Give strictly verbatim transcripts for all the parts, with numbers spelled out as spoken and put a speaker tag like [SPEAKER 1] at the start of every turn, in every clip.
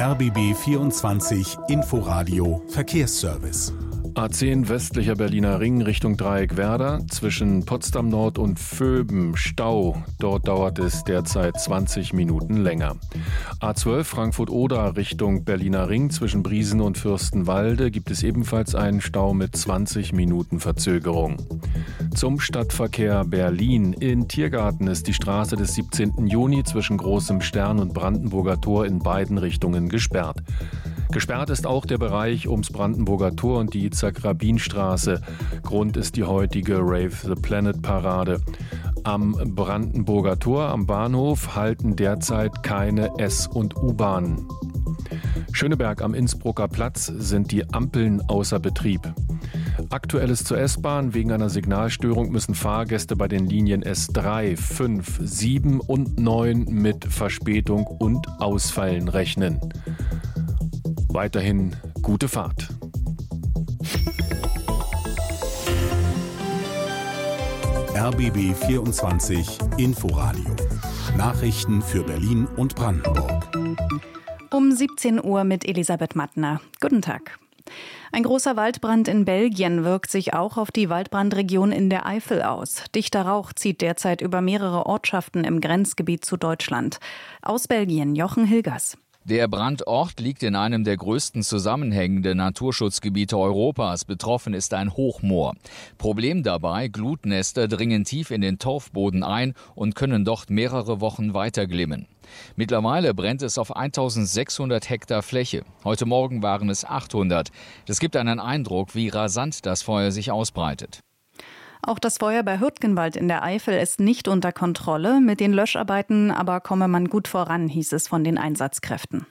[SPEAKER 1] R B B vierundzwanzig Inforadio Verkehrsservice.
[SPEAKER 2] A zehn westlicher Berliner Ring Richtung Dreieck Werder, zwischen Potsdam Nord und Vöben Stau. Dort dauert es derzeit zwanzig Minuten länger. A zwölf Frankfurt-Oder Richtung Berliner Ring, zwischen Briesen und Fürstenwalde gibt es ebenfalls einen Stau mit zwanzig Minuten Verzögerung. Zum Stadtverkehr Berlin. In Tiergarten ist die Straße des siebzehnten Juni zwischen Großem Stern und Brandenburger Tor in beiden Richtungen gesperrt. Gesperrt ist auch der Bereich ums Brandenburger Tor und die Itzhak-Rabin-Straße. Grund ist die heutige Rave the Planet Parade. Am Brandenburger Tor am Bahnhof halten derzeit keine S- und U-Bahnen. Schöneberg am Innsbrucker Platz sind die Ampeln außer Betrieb. Aktuelles zur S-Bahn. Wegen einer Signalstörung müssen Fahrgäste bei den Linien S drei, fünf, sieben und neun mit Verspätung und Ausfallen rechnen. Weiterhin gute Fahrt.
[SPEAKER 1] R B B vierundzwanzig Inforadio. Nachrichten für Berlin und Brandenburg.
[SPEAKER 3] Um siebzehn Uhr mit Elisabeth Mattner. Guten Tag. Ein großer Waldbrand in Belgien wirkt sich auch auf die Waldbrandregion in der Eifel aus. Dichter Rauch zieht derzeit über mehrere Ortschaften im Grenzgebiet zu Deutschland. Aus Belgien, Jochen Hilgers.
[SPEAKER 4] Der Brandort liegt in einem der größten zusammenhängenden Naturschutzgebiete Europas. Betroffen ist ein Hochmoor. Problem dabei, Glutnester dringen tief in den Torfboden ein und können dort mehrere Wochen weiter glimmen. Mittlerweile brennt es auf eintausendsechshundert Hektar Fläche. Heute Morgen waren es achthundert. Das gibt einen Eindruck, wie rasant das Feuer sich ausbreitet.
[SPEAKER 3] Auch das Feuer bei Hürtgenwald in der Eifel ist nicht unter Kontrolle. Mit den Löscharbeiten aber komme man gut voran, hieß es von den Einsatzkräften.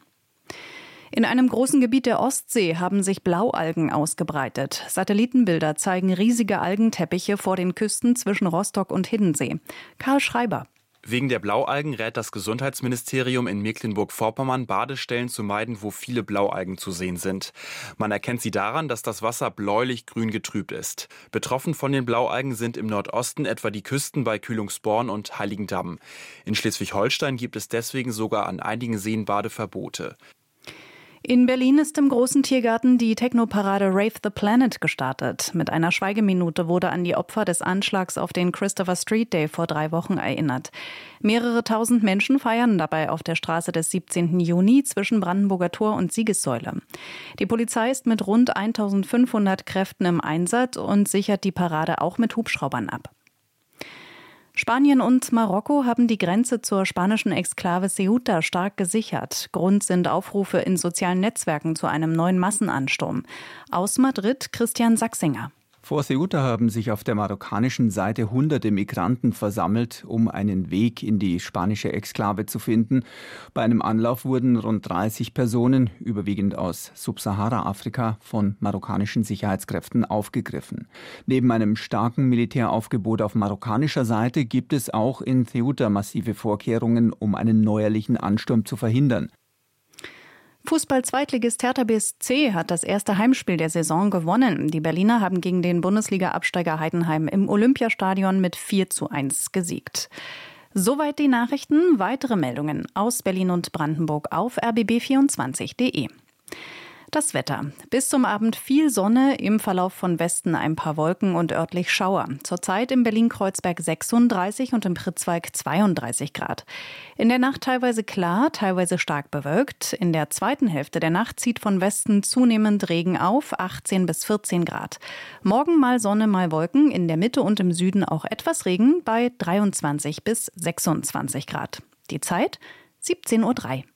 [SPEAKER 3] In einem großen Gebiet der Ostsee haben sich Blaualgen ausgebreitet. Satellitenbilder zeigen riesige Algenteppiche vor den Küsten zwischen Rostock und Hiddensee. Karl Schreiber.
[SPEAKER 5] Wegen der Blaualgen rät das Gesundheitsministerium in Mecklenburg-Vorpommern, Badestellen zu meiden, wo viele Blaualgen zu sehen sind. Man erkennt sie daran, dass das Wasser bläulich-grün getrübt ist. Betroffen von den Blaualgen sind im Nordosten etwa die Küsten bei Kühlungsborn und Heiligendamm. In Schleswig-Holstein gibt es deswegen sogar an einigen Seen Badeverbote.
[SPEAKER 3] In Berlin ist im großen Tiergarten die Technoparade Rave the Planet gestartet. Mit einer Schweigeminute wurde an die Opfer des Anschlags auf den Christopher Street Day vor drei Wochen erinnert. Mehrere tausend Menschen feiern dabei auf der Straße des siebzehnten Juni zwischen Brandenburger Tor und Siegessäule. Die Polizei ist mit rund eintausendfünfhundert Kräften im Einsatz und sichert die Parade auch mit Hubschraubern ab. Spanien und Marokko haben die Grenze zur spanischen Exklave Ceuta stark gesichert. Grund sind Aufrufe in sozialen Netzwerken zu einem neuen Massenansturm. Aus Madrid Christian Sachsinger.
[SPEAKER 6] Vor Ceuta haben sich auf der marokkanischen Seite hunderte Migranten versammelt, um einen Weg in die spanische Exklave zu finden. Bei einem Anlauf wurden rund dreißig Personen, überwiegend aus Subsahara-Afrika, von marokkanischen Sicherheitskräften aufgegriffen. Neben einem starken Militäraufgebot auf marokkanischer Seite gibt es auch in Ceuta massive Vorkehrungen, um einen neuerlichen Ansturm zu verhindern.
[SPEAKER 3] Fußball-Zweitligist Hertha B S C hat das erste Heimspiel der Saison gewonnen. Die Berliner haben gegen den Bundesliga-Absteiger Heidenheim im Olympiastadion mit vier zu eins gesiegt. Soweit die Nachrichten. Weitere Meldungen aus Berlin und Brandenburg auf r b b vierundzwanzig punkt de. Das Wetter. Bis zum Abend viel Sonne, im Verlauf von Westen ein paar Wolken und örtlich Schauer. Zurzeit in Berlin-Kreuzberg sechsunddreißig und im Pritzwalk zweiunddreißig Grad. In der Nacht teilweise klar, teilweise stark bewölkt. In der zweiten Hälfte der Nacht zieht von Westen zunehmend Regen auf, achtzehn bis vierzehn Grad. Morgen mal Sonne, mal Wolken, in der Mitte und im Süden auch etwas Regen bei dreiundzwanzig bis sechsundzwanzig Grad. Die Zeit siebzehn Uhr drei.